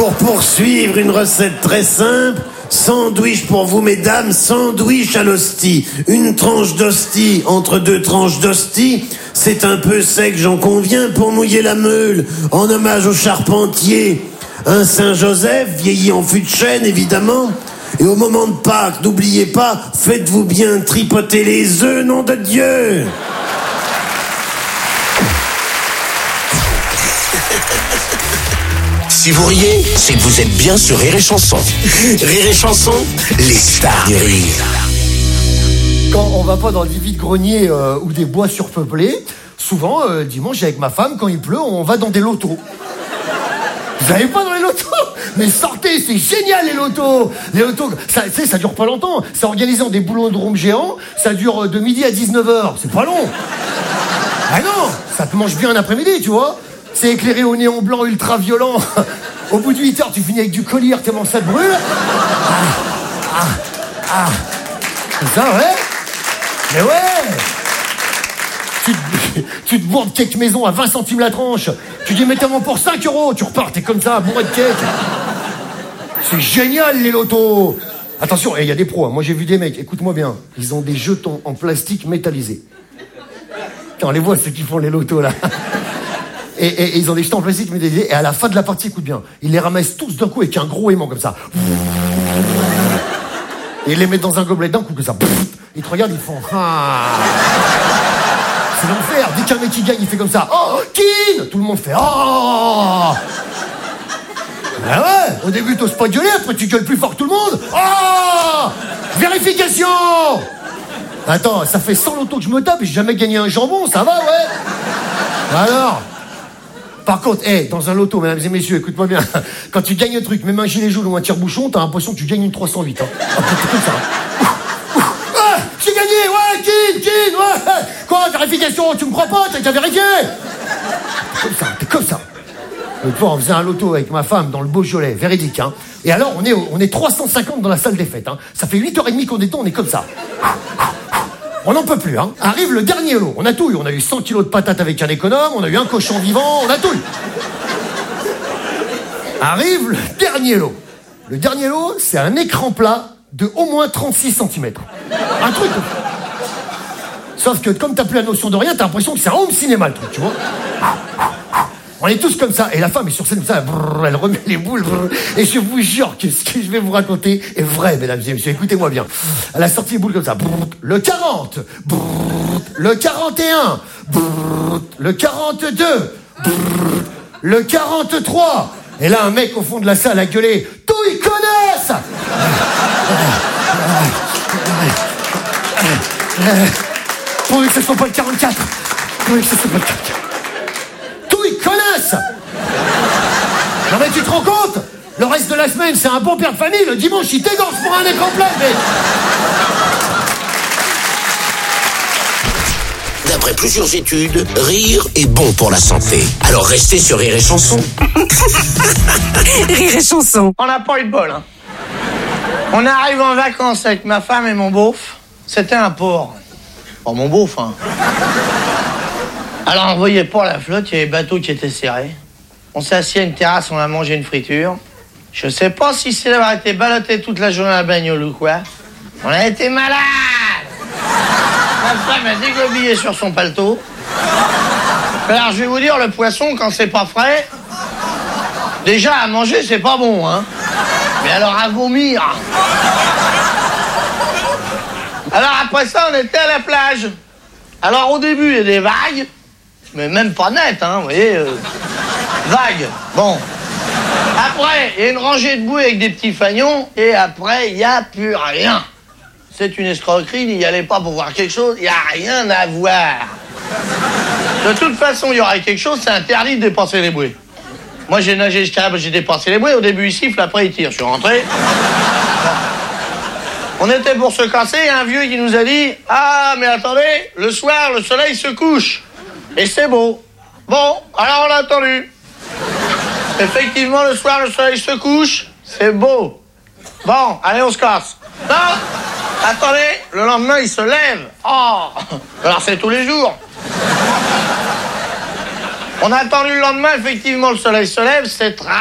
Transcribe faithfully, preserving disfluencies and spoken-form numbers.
Pour poursuivre une recette très simple, sandwich pour vous mesdames, sandwich à l'hostie. Une tranche d'hostie entre deux tranches d'hostie, c'est un peu sec, j'en conviens, pour mouiller la meule. En hommage au charpentier, un Saint-Joseph, vieilli en fût de chêne évidemment. Et au moment de Pâques, n'oubliez pas, faites-vous bien tripoter les œufs, nom de Dieu. Si vous riez, c'est que vous êtes bien sur Rire et Chanson. Rire et Chanson, les stars du rire. Quand on va pas dans des vides-greniers euh, ou des bois surpeuplés, souvent, euh, dimanche, avec ma femme, quand il pleut, on va dans des lotos. Vous allez pas dans les lotos? Mais sortez, c'est génial les lotos. Les lotos, ça, tu sais, ça dure pas longtemps. C'est organisé en des boulodromes géants. Ça dure de midi à dix-neuf heures. C'est pas long. Ah non, ça te mange bien un après-midi, tu vois. C'est éclairé au néon blanc ultra violent. Au bout de huit heures, tu finis avec du collier tellement ça te brûle. Ah, ah, ah. C'est ça, ouais. Mais ouais. Tu te, tu te bourres de cake maison à vingt centimes la tranche. Tu dis, mettez-moi pour cinq euros. Tu repars, t'es comme ça, bourré de cake. C'est génial, les lotos. Attention, il y a des pros. Hein. Moi, j'ai vu des mecs, écoute-moi bien. Ils ont des jetons en plastique métallisés. On les voit, ceux qui font les lotos, là. Et, et, et ils ont des jetons en plastique métallisés. Et à la fin de la partie, écoute bien, ils les ramassent tous d'un coup avec un gros aimant comme ça. Et ils les mettent dans un gobelet d'un coup comme ça. Ils te regardent, ils font... Ah. C'est l'enfer. Dès qu'un mec qui gagne, il fait comme ça. Oh, Kin. Tout le monde fait... Oh. Ah ouais. Au début, t'oses pas gueuler, après tu gueules plus fort que tout le monde. Oh. Vérification. Attends, ça fait cent lotos que je me tape et j'ai jamais gagné un jambon, ça va, ouais. Alors... Par contre, hey, dans un loto, mesdames et messieurs, écoute-moi bien. Quand tu gagnes un truc, même un gilet jaune ou un tire-bouchon, t'as l'impression que tu gagnes une trois cent huit. Hein. Après, c'est comme ça. Hein. Ah, j'ai gagné, ouais, Kin, Kin, ouais. Quoi, vérification, tu me crois pas, t'as qu'à vérifier. T'es comme ça, t'es comme ça. L'autre fois, on faisait un loto avec ma femme dans le Beaujolais, véridique, hein. Et alors, on est, on est trois cent cinquante dans la salle des fêtes, hein. Ça fait huit heures trente qu'on est temps, on est comme ça. On n'en peut plus, hein. Arrive le dernier lot. On a tout eu. On a eu cent kilos de patates avec un économe, on a eu un cochon vivant, on a tout eu. Arrive le dernier lot. Le dernier lot, c'est un écran plat de au moins trente-six centimètres. Un truc. Sauf que comme t'as plus la notion de rien, t'as l'impression que c'est un home cinéma, le truc, tu vois. On est tous comme ça. Et la femme est sur scène comme ça, brrr, elle remet les boules. Brrr, et je vous jure que ce que je vais vous raconter est vrai, mesdames et messieurs. Écoutez-moi bien. Elle a sorti les boules comme ça. Brrr, le quarante. Brrr, le quarante et un. Brrr, le quarante-deux. Brrr, le quarante-trois. Et là, un mec au fond de la salle a gueulé. Tout, ils connaissent. Pourvu que ce soit pas le quarante-quatre. Pourvu que ce soit pas le quarante-quatre. Ils connaissent. Non mais tu te rends compte? Le reste de la semaine, c'est un bon père de famille. Le dimanche, il t'égorge pour un écran plat, mais... D'après plusieurs études, rire est bon pour la santé. Alors restez sur Rire et Chanson. Rire et Chanson. On n'a pas eu de bol, hein. On arrive en vacances avec ma femme et mon beauf. C'était un port. Bon, mon beauf, hein. Alors on voyait pas la flotte, il y avait les bateaux qui étaient serrés. On s'est assis à une terrasse, on a mangé une friture. Je sais pas si c'est d'avoir été ballotté toute la journée à la bagnole ou quoi. On a été malades. Ma femme a déglobillé sur son paletot. Alors je vais vous dire, le poisson, quand c'est pas frais, déjà à manger c'est pas bon, hein. Mais alors à vomir. Alors après ça, on était à la plage. Alors au début, il y a des vagues. Mais même pas net, hein, vous voyez. Euh, vague. Bon. Après, il y a une rangée de bouées avec des petits fagnons. Et après, il n'y a plus rien. C'est une escroquerie, n'y allez pas pour voir quelque chose. Il n'y a rien à voir. De toute façon, il y aurait quelque chose, c'est interdit de dépasser les bouées. Moi, j'ai nagé jusqu'à là, j'ai dépassé les bouées. Au début, il siffle, après, il tire. Je suis rentré. On était pour se casser, il y a un vieux qui nous a dit « Ah, mais attendez, le soir, le soleil se couche. Et c'est beau. » Bon, alors on a attendu. Effectivement, le soir, le soleil se couche. C'est beau. Bon, allez, on se casse. Non, attendez, le lendemain, il se lève. Oh, alors c'est tous les jours. On a attendu le lendemain, effectivement, le soleil se lève. C'est très